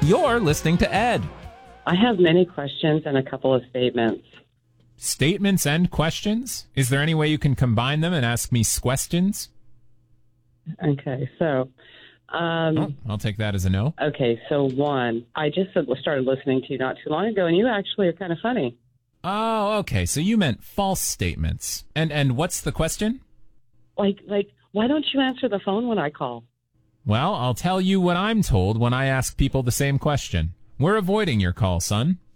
You're listening to Ed. I have many questions and a couple of statements. Statements and questions? Is there any way you can combine them and ask me questions? Okay, so... I'll take that as a no. Okay, so one, I just started listening to you not too long ago, and you actually are kind of funny. Oh, okay, so you meant false statements. And what's the question? Like, why don't you answer the phone when I call? Well, I'll tell you what I'm told when I ask people the same question. We're avoiding your call, son.